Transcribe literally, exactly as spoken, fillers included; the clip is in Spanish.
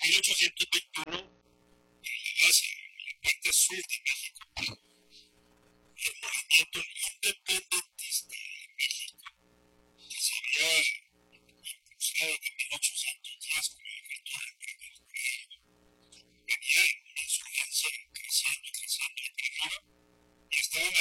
mil ochocientos veintiuno, en la base, en la parte sur de México, el movimiento independentista en México, que se había impulsado de